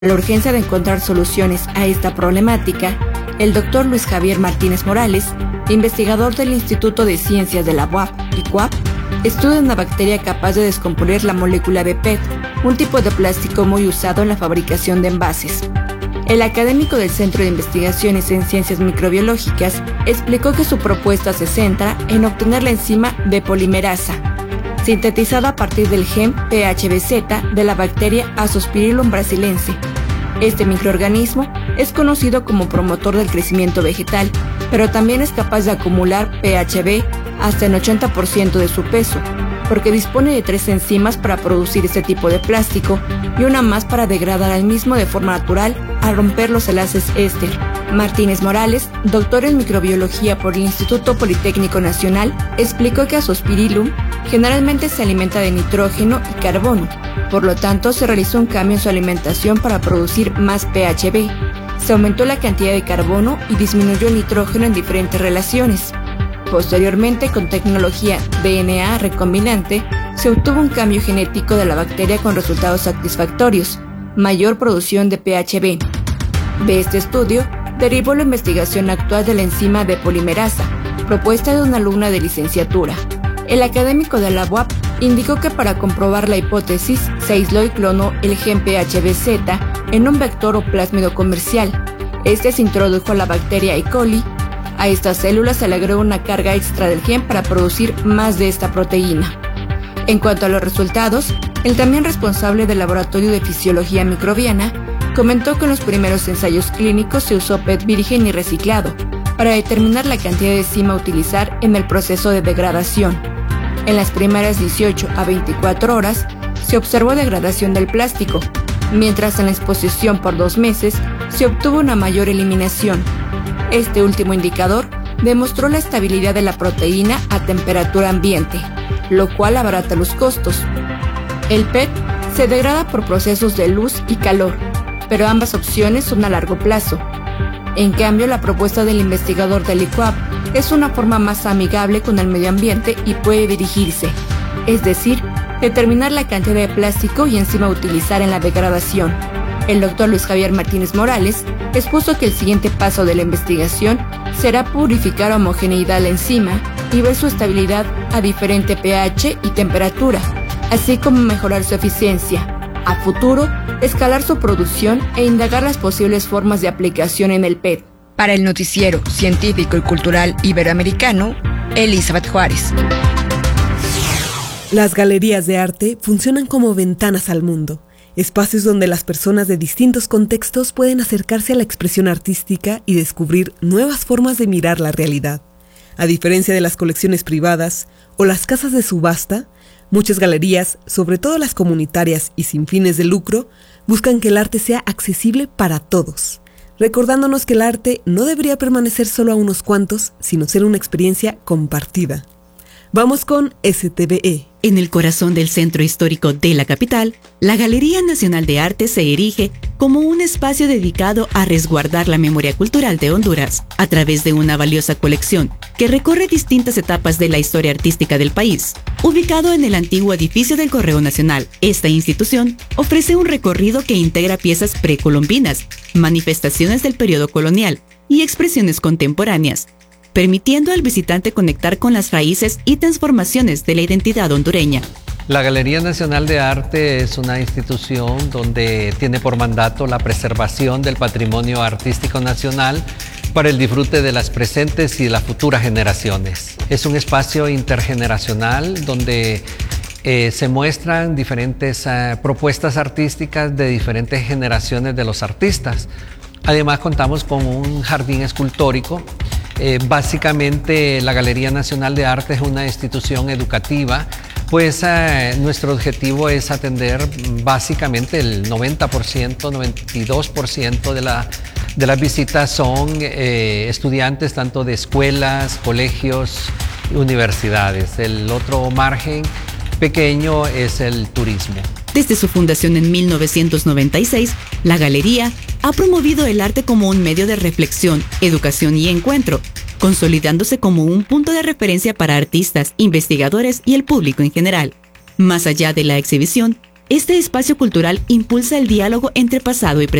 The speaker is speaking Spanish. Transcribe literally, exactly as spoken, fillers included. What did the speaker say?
La urgencia de encontrar soluciones a esta problemática, el doctor Luis Javier Martínez Morales, investigador del Instituto de Ciencias de la U A P y C U A P, estudia una bacteria capaz de descomponer la molécula de P E T, un tipo de plástico muy usado en la fabricación de envases. El académico del Centro de Investigaciones en Ciencias Microbiológicas explicó que su propuesta se centra en obtener la enzima B polimerasa, sintetizada a partir del gen P H B Z de la bacteria Azospirillum brasilense. Este microorganismo es conocido como promotor del crecimiento vegetal, pero también es capaz de acumular P H B hasta el ochenta por ciento de su peso, porque dispone de tres enzimas para producir este tipo de plástico y una más para degradar al mismo de forma natural al romper los enlaces éster. Martínez Morales, doctor en microbiología por el Instituto Politécnico Nacional, explicó que Azospirillum generalmente se alimenta de nitrógeno y carbono, por lo tanto se realizó un cambio en su alimentación para producir más P H B. Se aumentó la cantidad de carbono y disminuyó el nitrógeno en diferentes relaciones. Posteriormente, con tecnología D N A recombinante, se obtuvo un cambio genético de la bacteria con resultados satisfactorios, mayor producción de P H B. De este estudio, derivó la investigación actual de la enzima B polimerasa, propuesta de una alumna de licenciatura. El académico de la U A P indicó que para comprobar la hipótesis, se aisló y clonó el gen P H B Z en un vector o plásmido comercial. Este se introdujo a la bacteria E. coli. A estas células se le agregó una carga extra del gen para producir más de esta proteína. En cuanto a los resultados, el también responsable del Laboratorio de Fisiología Microbiana comentó que en los primeros ensayos clínicos se usó P E T virgen y reciclado para determinar la cantidad de enzima a utilizar en el proceso de degradación. En las primeras dieciocho a veinticuatro horas se observó degradación del plástico, mientras en la exposición por dos meses se obtuvo una mayor eliminación. Este último indicador demostró la estabilidad de la proteína a temperatura ambiente, lo cual abarata los costos. El P E T se degrada por procesos de luz y calor, pero ambas opciones son a largo plazo. En cambio, la propuesta del investigador del I C U A P es una forma más amigable con el medio ambiente y puede dirigirse, es decir, determinar la cantidad de plástico y enzima a utilizar en la degradación. El doctor Luis Javier Martínez Morales expuso que el siguiente paso de la investigación será purificar a homogeneidad la enzima y ver su estabilidad a diferente pH y temperatura, así como mejorar su eficiencia. A futuro, escalar su producción e indagar las posibles formas de aplicación en el P E T. Para el noticiero científico y cultural iberoamericano, Elizabeth Juárez. Las galerías de arte funcionan como ventanas al mundo, espacios donde las personas de distintos contextos pueden acercarse a la expresión artística y descubrir nuevas formas de mirar la realidad. A diferencia de las colecciones privadas o las casas de subasta, muchas galerías, sobre todo las comunitarias y sin fines de lucro, buscan que el arte sea accesible para todos, recordándonos que el arte no debería permanecer solo a unos cuantos, sino ser una experiencia compartida. Vamos con S T V E. En el corazón del centro histórico de la capital, la Galería Nacional de Arte se erige como un espacio dedicado a resguardar la memoria cultural de Honduras, a través de una valiosa colección que recorre distintas etapas de la historia artística del país. Ubicado en el antiguo edificio del Correo Nacional, esta institución ofrece un recorrido que integra piezas precolombinas, manifestaciones del periodo colonial y expresiones contemporáneas, permitiendo al visitante conectar con las raíces y transformaciones de la identidad hondureña. La Galería Nacional de Arte es una institución donde tiene por mandato la preservación del patrimonio artístico nacional para el disfrute de las presentes y las futuras generaciones. Es un espacio intergeneracional donde eh, se muestran diferentes eh, propuestas artísticas de diferentes generaciones de los artistas. Además, contamos con un jardín escultórico. Eh, básicamente, la Galería Nacional de Arte es una institución educativa, pues eh, nuestro objetivo es atender básicamente el noventa por ciento, noventa y dos por ciento de, la, de las visitas son eh, estudiantes tanto de escuelas, colegios, universidades. El otro margen pequeño es el turismo. Desde su fundación en mil novecientos noventa y seis, la Galería ha promovido el arte como un medio de reflexión, educación y encuentro, consolidándose como un punto de referencia para artistas, investigadores y el público en general. Más allá de la exhibición, Este espacio cultural impulsa el diálogo entre pasado y presente.